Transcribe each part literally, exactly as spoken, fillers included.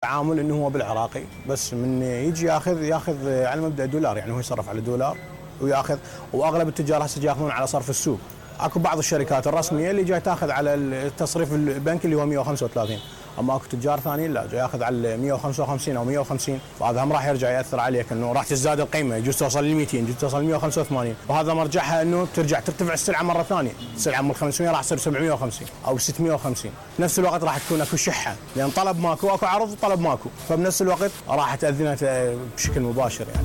التعامل انه هو بالعراقي، بس من يجي ياخذ ياخذ على مبدا دولار، يعني هو يصرف على دولار وياخذ. واغلب التجار هسه ياخذون على صرف السوق. اكو بعض الشركات الرسميه اللي جاي تاخذ على التصريف البنكي اللي هو مئة وخمسة وثلاثين، اما اكو تجار ثانيين لا جاي ياخذ على مئة وخمسة وخمسين او مئة وخمسين، فهذا هم راح يرجع ياثر عليك انه راح تزداد القيمه، يجوز توصل ل مئتين، يجوز توصل ل مئة وخمسة وثمانين، وهذا مرجعها انه ترجع ترتفع السلعه مره ثانيه، السلعه من خمسمئة راح تصير سبعمئة وخمسين او ستمئة وخمسين، نفس الوقت راح تكون اكو شحه، لان طلب ماكو، اكو عرض وطلب ماكو، فبنفس الوقت راح تاذينا بشكل مباشر يعني.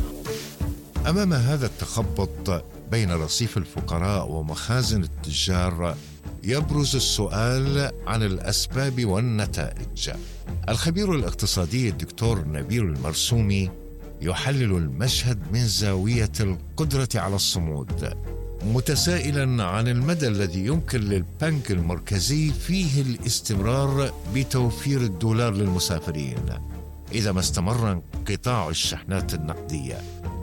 امام هذا التخبط بين رصيف الفقراء ومخازن التجار يبرز السؤال عن الأسباب والنتائج. الخبير الاقتصادي الدكتور نبيل المرسومي يحلل المشهد من زاوية القدرة على الصمود، متسائلا عن المدى الذي يمكن للبنك المركزي فيه الاستمرار بتوفير الدولار للمسافرين إذا ما استمر انقطاع الشحنات النقدية،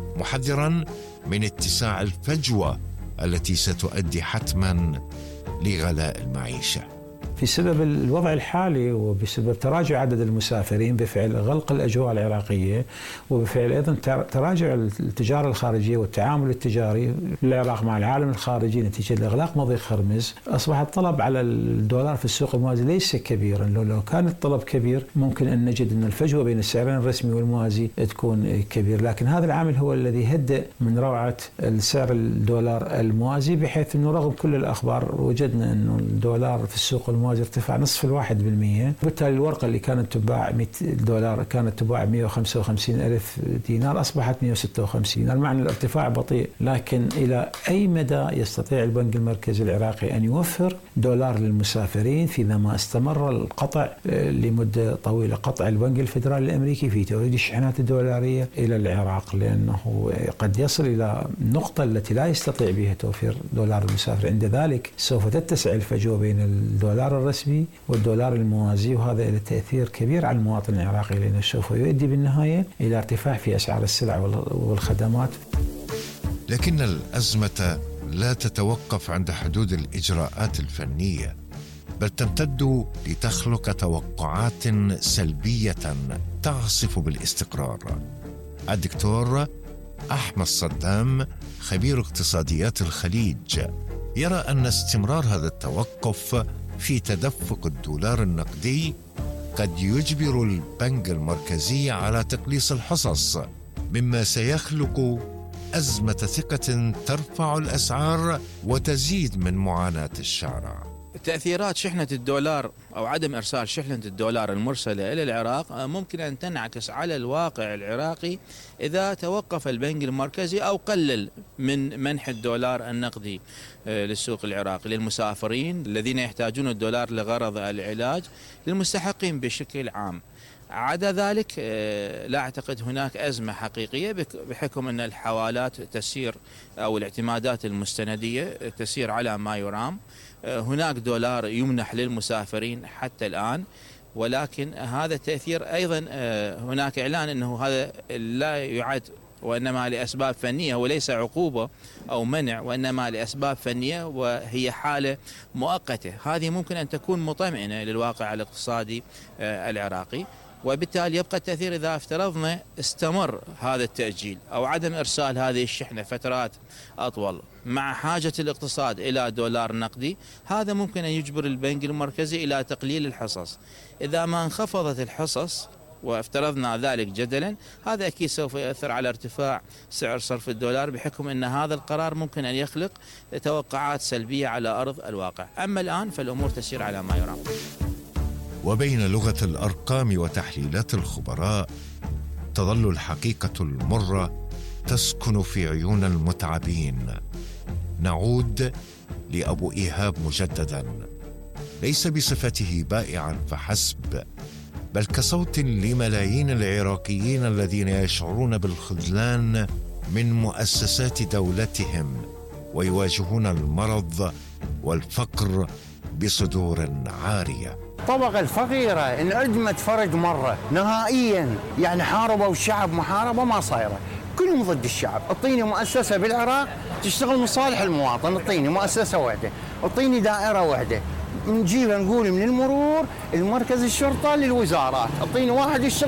محذرا من اتساع الفجوة التي ستؤدي حتما لغلاء المعيشة. بسبب الوضع الحالي وبسبب تراجع عدد المسافرين بفعل غلق الأجواء العراقية، وبفعل أيضا تراجع التجارة الخارجية والتعامل التجاري في العراق مع العالم الخارجي نتيجة لإغلاق مضيق هرمز، أصبح الطلب على الدولار في السوق الموازي ليس كبيرا. لو لو كان الطلب كبير ممكن أن نجد أن الفجوة بين السعرين الرسمي والموازي تكون كبير، لكن هذا العامل هو الذي هدأ من روعة السعر الدولار الموازي، بحيث أنه رغم كل الأخبار وجدنا أنه الدولار في السوق الموازي ارتفع نصف الواحد بالمية، وبالتالي الورقة اللي كانت تباع مئة دولار كانت تباع مئة وخمسة وخمسين ألف دينار أصبحت مئة وستة وخمسين. المعنى الارتفاع بطيء، لكن إلى أي مدى يستطيع البنك المركزي العراقي أن يوفر دولار للمسافرين فيما ما استمر القطع لمدة طويلة، قطع البنك الفدرالي الأمريكي في توريد الشحنات الدولارية إلى العراق، لأنه قد يصل إلى النقطة التي لا يستطيع بها توفير دولار المسافر. عند ذلك سوف تتسع الفجوة بين الدولار الرسمي والدولار الموازي، وهذا له تأثير كبير على المواطن العراقي، لأنه سوف يؤدي بالنهاية إلى ارتفاع في أسعار السلع والخدمات. لكن الأزمة لا تتوقف عند حدود الإجراءات الفنية، بل تمتد لتخلق توقعات سلبية تعصف بالاستقرار. الدكتور أحمد صدام خبير اقتصاديات الخليج يرى أن استمرار هذا التوقف في تدفق الدولار النقدي قد يجبر البنك المركزي على تقليص الحصص، مما سيخلق أزمة ثقة ترفع الأسعار وتزيد من معاناة الشارع. تأثيرات شحنة الدولار أو عدم إرسال شحنة الدولار المرسلة إلى العراق ممكن أن تنعكس على الواقع العراقي إذا توقف البنك المركزي أو قلل من منح الدولار النقدي للسوق العراقي للمسافرين الذين يحتاجون الدولار لغرض العلاج، للمستحقين بشكل عام. عدا ذلك لا أعتقد هناك أزمة حقيقية، بحكم أن الحوالات تسير أو الاعتمادات المستندية تسير على ما يرام. هناك دولار يمنح للمسافرين حتى الآن، ولكن هذا التأثير أيضا هناك إعلان أنه هذا لا يعد وإنما لأسباب فنية، وليس عقوبة أو منع، وإنما لأسباب فنية، وهي حالة مؤقتة. هذه ممكن أن تكون مطمئنة للواقع الاقتصادي العراقي، وبالتالي يبقى التأثير إذا افترضنا استمر هذا التأجيل أو عدم إرسال هذه الشحنة فترات أطول مع حاجة الاقتصاد إلى دولار نقدي، هذا ممكن أن يجبر البنك المركزي إلى تقليل الحصص. إذا ما انخفضت الحصص وافترضنا ذلك جدلا، هذا أكيد سوف يؤثر على ارتفاع سعر صرف الدولار، بحكم أن هذا القرار ممكن أن يخلق توقعات سلبية على أرض الواقع. أما الآن فالأمور تسير على ما يرام. وبين لغة الأرقام وتحليلات الخبراء تظل الحقيقة المرة تسكن في عيون المتعبين. نعود لأبو إيهاب مجددا، ليس بصفته بائعا فحسب، بل كصوت لملايين العراقيين الذين يشعرون بالخذلان من مؤسسات دولتهم ويواجهون المرض والفقر بصدور عارية. الطبقة الفقيرة انعدمت فرج مرة نهائيا، يعني حاربوا الشعب محاربة ما صايرة، كلهم ضد الشعب. اعطيني مؤسسة بالعراق تشتغل مصالح المواطن، اعطيني مؤسسة واحدة، اعطيني دائرة واحدة، نجيبها نقول من المرور المركز الشرطة للوزارات، اعطيني واحد يشتغل